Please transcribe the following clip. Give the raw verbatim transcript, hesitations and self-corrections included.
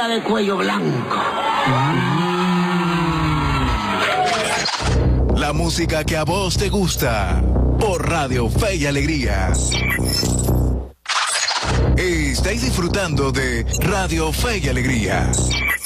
de cuello blanco. La música que a vos te gusta, por Radio Fe y Alegría. Estáis disfrutando de Radio Fe y Alegría.